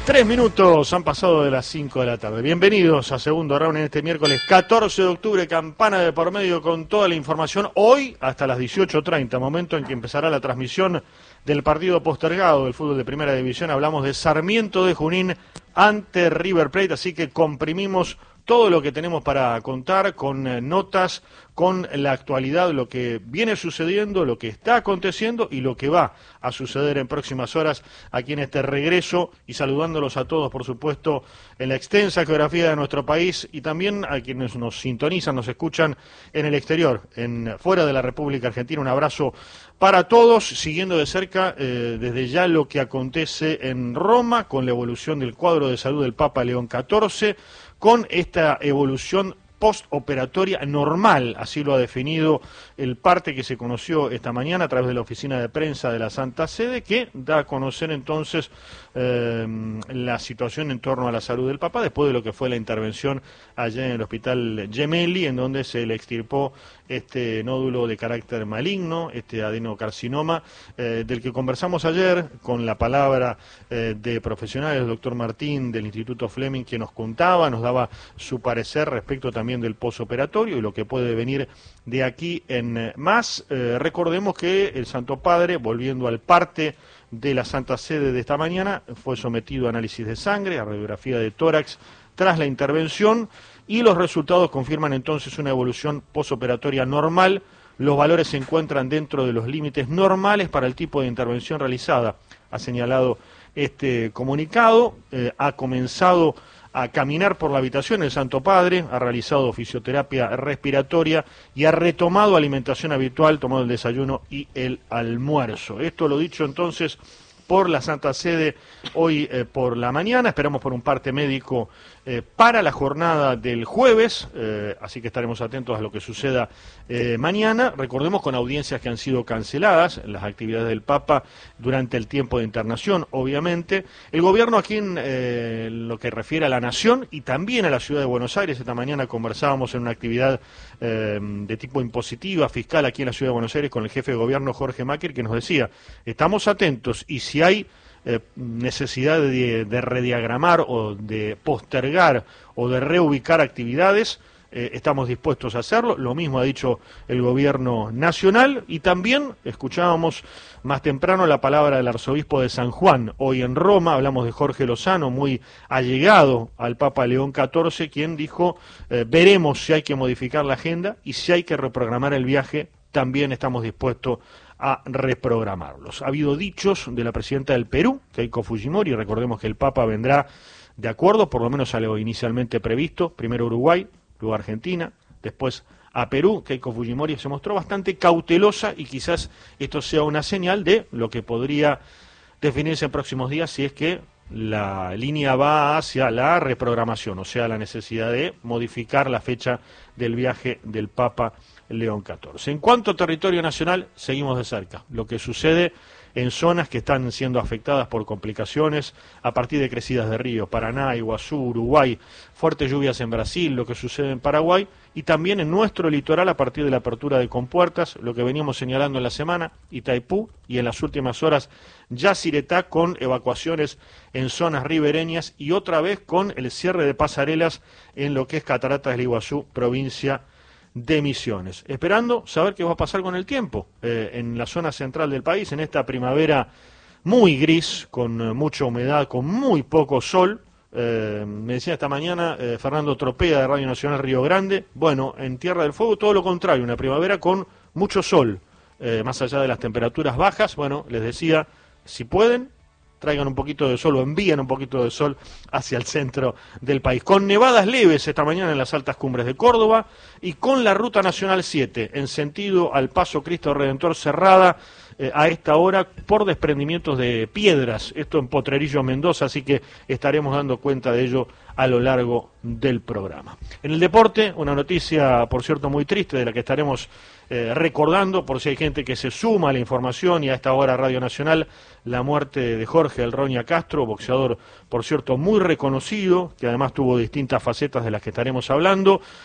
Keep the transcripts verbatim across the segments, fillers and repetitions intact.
Tres minutos han pasado de las cinco de la tarde. Bienvenidos a Segundo Round en este miércoles catorce de octubre, campana de por medio con toda la información. Hoy hasta las dieciocho treinta, momento en que empezará la transmisión del partido postergado del fútbol de Primera División. Hablamos de Sarmiento de Junín ante River Plate, así que comprimimos todo lo que tenemos para contar con eh, notas, con la actualidad, lo que viene sucediendo, lo que está aconteciendo y lo que va a suceder en próximas horas aquí en este regreso, y saludándolos a todos, por supuesto, en la extensa geografía de nuestro país y también a quienes nos sintonizan, nos escuchan en el exterior, en fuera de la República Argentina. Un abrazo para todos, siguiendo de cerca eh, desde ya lo que acontece en Roma con la evolución del cuadro de salud del Papa León catorce, con esta evolución postoperatoria normal, así lo ha definido el parte que se conoció esta mañana a través de la oficina de prensa de la Santa Sede, que da a conocer entonces eh, la situación en torno a la salud del Papa después de lo que fue la intervención allá en el hospital Gemelli, en donde se le extirpó este nódulo de carácter maligno, este adenocarcinoma, eh, del que conversamos ayer con la palabra eh, de profesionales, el doctor Martín del Instituto Fleming, que nos contaba, nos daba su parecer respecto también del posoperatorio y lo que puede venir de aquí en más. Eh, recordemos que el Santo Padre, volviendo al parte de la Santa Sede de esta mañana, fue sometido a análisis de sangre, a radiografía de tórax tras la intervención, y los resultados confirman entonces una evolución posoperatoria normal. Los valores se encuentran dentro de los límites normales para el tipo de intervención realizada, ha señalado este comunicado. Eh, ha comenzado a caminar por la habitación el Santo Padre, ha realizado fisioterapia respiratoria y ha retomado alimentación habitual, tomado el desayuno y el almuerzo. Esto lo dicho entonces por la Santa Sede hoy eh, por la mañana. Esperamos por un parte médico eh, para la jornada del jueves, eh, así que estaremos atentos a lo que suceda eh, mañana. Recordemos con audiencias que han sido canceladas, las actividades del Papa durante el tiempo de internación, obviamente. El gobierno aquí en eh, lo que refiere a la Nación y también a la Ciudad de Buenos Aires, esta mañana conversábamos en una actividad eh, de tipo impositiva, fiscal aquí en la Ciudad de Buenos Aires con el jefe de gobierno Jorge Macri, que nos decía, estamos atentos y si hay eh, necesidad de, de rediagramar o de postergar o de reubicar actividades, eh, estamos dispuestos a hacerlo. Lo mismo ha dicho el gobierno nacional, y también escuchábamos más temprano la palabra del arzobispo de San Juan hoy en Roma. Hablamos de Jorge Lozano, muy allegado al Papa León catorce, quien dijo, eh, veremos si hay que modificar la agenda y si hay que reprogramar el viaje, también estamos dispuestos a reprogramarlos. Ha habido dichos de la presidenta del Perú, Keiko Fujimori. Recordemos que el Papa vendrá de acuerdo, por lo menos a lo inicialmente previsto, primero Uruguay, luego Argentina, después a Perú. Keiko Fujimori se mostró bastante cautelosa y quizás esto sea una señal de lo que podría definirse en próximos días si es que la línea va hacia la reprogramación, o sea, la necesidad de modificar la fecha del viaje del Papa León catorce. En cuanto a territorio nacional, seguimos de cerca lo que sucede en zonas que están siendo afectadas por complicaciones a partir de crecidas de ríos, Paraná, Iguazú, Uruguay, fuertes lluvias en Brasil, lo que sucede en Paraguay, y también en nuestro litoral a partir de la apertura de compuertas, lo que veníamos señalando en la semana, Itaipú, y en las últimas horas Yacyretá, con evacuaciones en zonas ribereñas y otra vez con el cierre de pasarelas en lo que es Cataratas del Iguazú, provincia de Misiones. Esperando saber qué va a pasar con el tiempo eh, en la zona central del país, en esta primavera muy gris, con eh, mucha humedad, con muy poco sol. Eh, me decía esta mañana eh, Fernando Tropea de Radio Nacional Río Grande, bueno, en Tierra del Fuego todo lo contrario, una primavera con mucho sol, eh, más allá de las temperaturas bajas. Bueno, les decía, si pueden, traigan un poquito de sol o envíen un poquito de sol hacia el centro del país. Con nevadas leves esta mañana en las altas cumbres de Córdoba y con la Ruta Nacional siete en sentido al Paso Cristo Redentor cerrada eh, a esta hora por desprendimientos de piedras, esto en Potrerillo, Mendoza, así que estaremos dando cuenta de ello a lo largo del programa. En el deporte, una noticia, por cierto, muy triste, de la que estaremos eh, recordando, por si hay gente que se suma a la información, y a esta hora Radio Nacional, la muerte de Jorge El Roña Castro, boxeador, por cierto, muy reconocido, que además tuvo distintas facetas de las que estaremos hablando.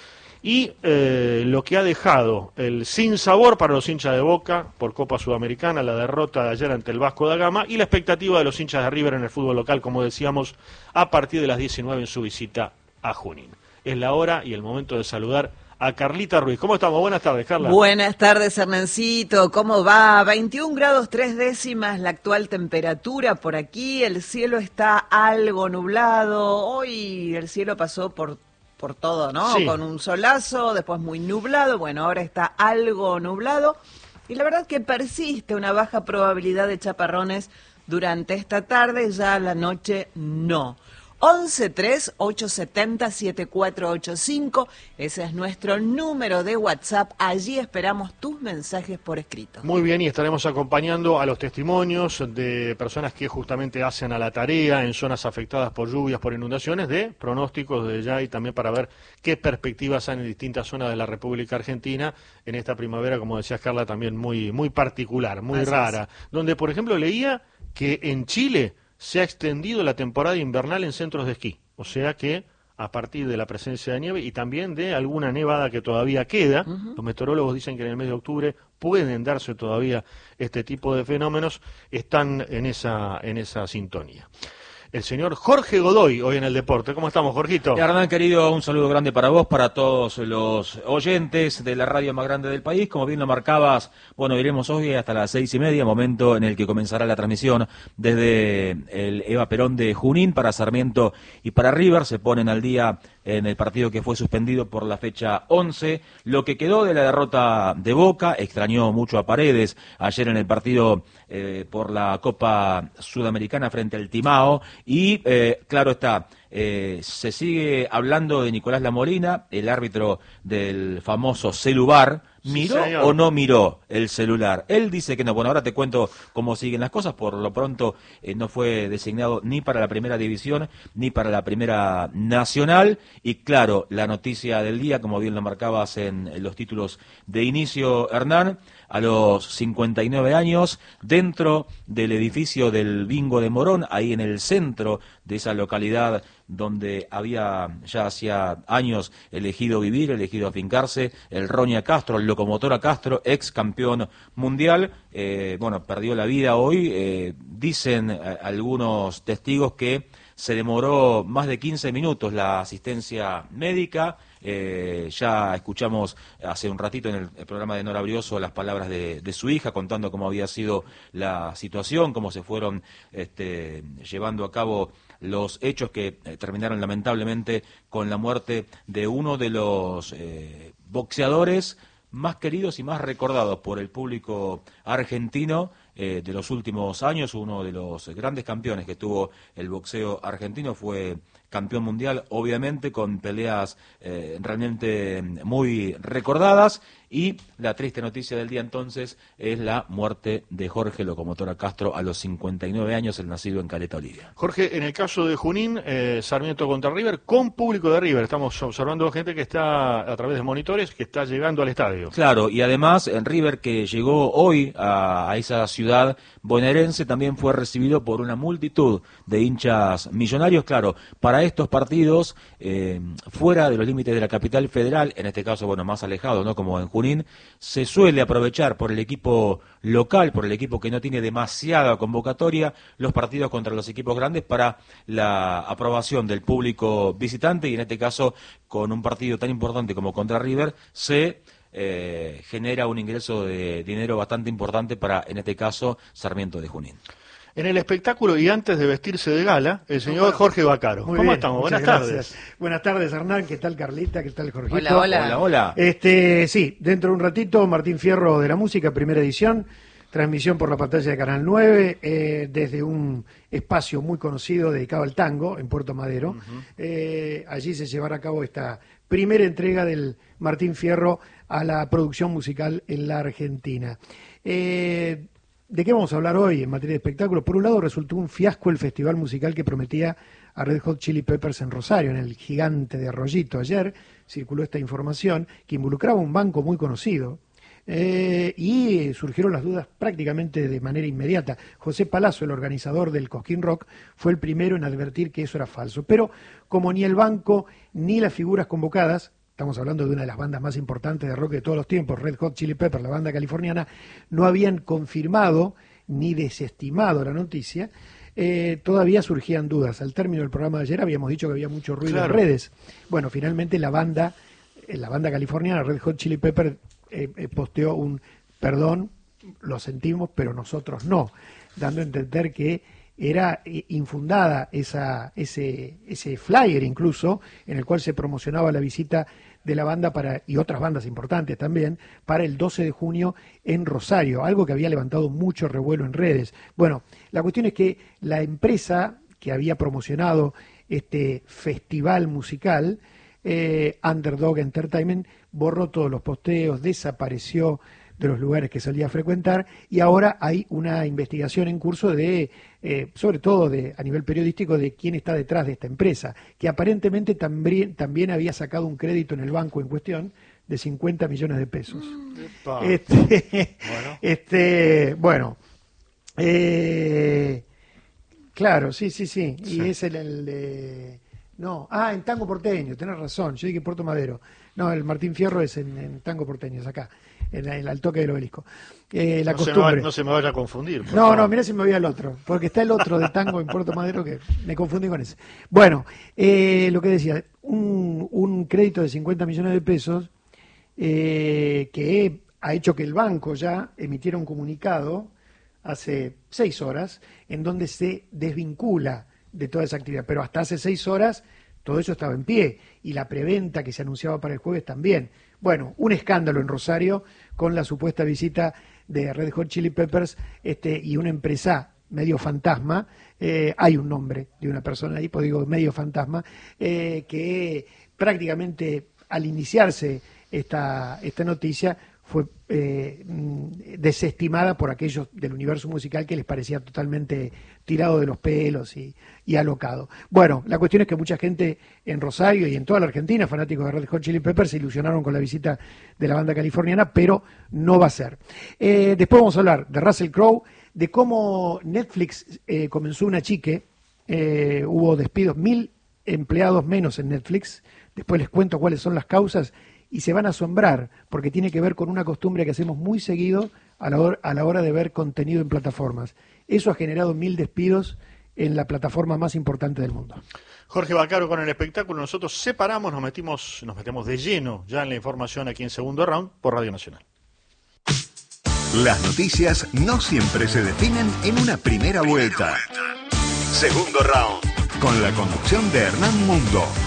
y eh, lo que ha dejado el sinsabor para los hinchas de Boca por Copa Sudamericana, la derrota de ayer ante el Vasco da Gama y la expectativa de los hinchas de River en el fútbol local, como decíamos, a partir de las diecinueve en su visita a Junín. Es la hora y el momento de saludar a Carlita Ruiz. ¿Cómo estamos? Buenas tardes, Carla. Buenas tardes, Hernancito. ¿Cómo va? veintiún grados tres décimas la actual temperatura por aquí. El cielo está algo nublado. Hoy el cielo pasó por, por todo, ¿no? Sí. Con un solazo, después muy nublado. Bueno, ahora está algo nublado. Y la verdad que persiste una baja probabilidad de chaparrones durante esta tarde. Ya a la noche no. once tres ocho siete cero siete cuatro ocho cinco, ese es nuestro número de WhatsApp, allí esperamos tus mensajes por escrito. Muy bien, y estaremos acompañando a los testimonios de personas que justamente hacen a la tarea en zonas afectadas por lluvias, por inundaciones, de pronósticos de ya y también para ver qué perspectivas hay en distintas zonas de la República Argentina en esta primavera, como decía Carla, también muy, muy particular, muy Así rara, es. donde por ejemplo leía que en Chile se ha extendido la temporada invernal en centros de esquí, o sea que a partir de la presencia de nieve y también de alguna nevada que todavía queda, uh-huh. Los meteorólogos dicen que en el mes de octubre pueden darse todavía este tipo de fenómenos, están en esa, en esa sintonía. El señor Jorge Godoy, hoy en el deporte. ¿Cómo estamos, Jorgito? Hernán, querido, un saludo grande para vos, para todos los oyentes de la radio más grande del país. Como bien lo marcabas, bueno, iremos hoy hasta las seis y media, momento en el que comenzará la transmisión desde el Eva Perón de Junín para Sarmiento y para River. Se ponen al día en el partido que fue suspendido por la fecha once. Lo que quedó de la derrota de Boca, extrañó mucho a Paredes ayer en el partido eh, por la Copa Sudamericana frente al Timao. Y eh, claro está, eh, se sigue hablando de Nicolás Lamolina, el árbitro del famoso Celubar. ¿Miró sí, o no miró el celular? Él dice que no. Bueno, ahora te cuento cómo siguen las cosas. Por lo pronto eh, no fue designado ni para la primera división ni para la primera nacional. Y claro, la noticia del día, como bien lo marcabas en, en los títulos de inicio, Hernán, a los cincuenta y nueve años, dentro del edificio del Bingo de Morón, ahí en el centro de esa localidad donde había ya hacía años elegido vivir, elegido afincarse, el Roña Castro, el Locomotora Castro, ex campeón mundial, eh, bueno, perdió la vida hoy. Eh, dicen eh, algunos testigos que se demoró más de quince minutos la asistencia médica. Eh, ya escuchamos hace un ratito en el, el programa de Nora Brioso las palabras de, de su hija contando cómo había sido la situación, cómo se fueron este, llevando a cabo los hechos que eh, terminaron lamentablemente con la muerte de uno de los eh, boxeadores más queridos y más recordados por el público argentino eh, de los últimos años. Uno de los grandes campeones que tuvo el boxeo argentino, fue campeón mundial, obviamente, con peleas eh, realmente muy recordadas. Y la triste noticia del día entonces es la muerte de Jorge Locomotora Castro a los cincuenta y nueve años, el nacido en Caleta Olivia. Jorge, en el caso de Junín, eh, Sarmiento contra River, con público de River, estamos observando gente que está a través de monitores, que está llegando al estadio. Claro, y además en River, que llegó hoy a, a esa ciudad bonaerense, también fue recibido por una multitud de hinchas millonarios. Claro, para estos partidos, eh, fuera de los límites de la capital federal, en este caso, bueno, más alejado, ¿no? Como en Junín, se suele aprovechar por el equipo local, por el equipo que no tiene demasiada convocatoria, los partidos contra los equipos grandes para la aprobación del público visitante, y en este caso, con un partido tan importante como contra River, se eh, genera un ingreso de dinero bastante importante para, en este caso, Sarmiento de Junín. En el espectáculo y antes de vestirse de gala, el señor Jorge Vaccaro. Muy ¿Cómo bien, estamos? muchas Buenas gracias. tardes. Buenas tardes, Hernán. ¿Qué tal, Carlita? ¿Qué tal, Jorgito? Hola, hola. Hola, hola. Este, sí, dentro de un ratito, Martín Fierro de la Música, primera edición, transmisión por la pantalla de Canal nueve, eh, desde un espacio muy conocido dedicado al tango, en Puerto Madero. Uh-huh. eh, allí se llevará a cabo esta primera entrega del Martín Fierro a la producción musical en la Argentina. Eh... ¿De qué vamos a hablar hoy en materia de espectáculo? Por un lado, resultó un fiasco el festival musical que prometía a Red Hot Chili Peppers en Rosario, en el Gigante de Arroyito. Ayer circuló esta información que involucraba un banco muy conocido eh, y surgieron las dudas prácticamente de manera inmediata. José Palazzo, el organizador del Cosquín Rock, fue el primero en advertir que eso era falso. Pero como ni el banco ni las figuras convocadas, estamos hablando de una de las bandas más importantes de rock de todos los tiempos, Red Hot Chili Peppers, la banda californiana, no habían confirmado ni desestimado la noticia, eh, todavía surgían dudas. Al término del programa de ayer habíamos dicho que había mucho ruido claro. en redes. Bueno, finalmente la banda, eh, la banda californiana, Red Hot Chili Peppers, eh, eh, posteó un perdón, lo sentimos, pero nosotros no, dando a entender que era infundada esa, ese, ese flyer incluso, en el cual se promocionaba la visita de la banda para, y otras bandas importantes también, para el doce de junio en Rosario, algo que había levantado mucho revuelo en redes. Bueno, la cuestión es que la empresa que había promocionado este festival musical, eh, Underdog Entertainment, borró todos los posteos, desapareció de los lugares que solía frecuentar, y ahora hay una investigación en curso de, eh, sobre todo de, a nivel periodístico, de quién está detrás de esta empresa, que aparentemente también, también había sacado un crédito en el banco en cuestión de cincuenta millones de pesos. Epa. Este, Bueno, este, bueno eh, claro, sí, sí, sí, y Sí. es el, el de... No, ah, en Tango Porteño, tenés razón, yo dije Puerto Madero. No, el Martín Fierro es en, en Tango Porteño, es acá, en, en al toque del obelisco. Eh, la no, se me costumbre. va- no se me vaya a confundir. por No, favor. no, mirá si me voy al otro, porque está el otro de Tango en Puerto Madero que me confundí con ese. Bueno, eh, lo que decía, un, un crédito de cincuenta millones de pesos eh, que ha hecho que el banco ya emitiera un comunicado hace seis horas en donde se desvincula de toda esa actividad, pero hasta hace seis horas todo eso estaba en pie y la preventa que se anunciaba para el jueves también. Bueno, un escándalo en Rosario con la supuesta visita de Red Hot Chili Peppers este, y una empresa medio fantasma, eh, hay un nombre de una persona ahí, pues digo medio fantasma, eh, que prácticamente al iniciarse esta, esta noticia fue eh, desestimada por aquellos del universo musical que les parecía totalmente tirado de los pelos y, y alocado. Bueno, la cuestión es que mucha gente en Rosario y en toda la Argentina, fanáticos de Red Hot Chili Peppers, se ilusionaron con la visita de la banda californiana, pero no va a ser. Eh, después vamos a hablar de Russell Crowe, de cómo Netflix eh, comenzó una chique, eh, hubo despidos, mil empleados menos en Netflix, después les cuento cuáles son las causas, y se van a asombrar, porque tiene que ver con una costumbre que hacemos muy seguido a la hora, a la hora de ver contenido en plataformas. Eso ha generado mil despidos en la plataforma más importante del mundo. Jorge Baccaro con el espectáculo. Nosotros separamos, nos metimos, nos metemos de lleno ya en la información aquí en Segundo Round por Radio Nacional. Las noticias no siempre se definen en una primera vuelta. Segundo Round, con la conducción de Hernán Mundo.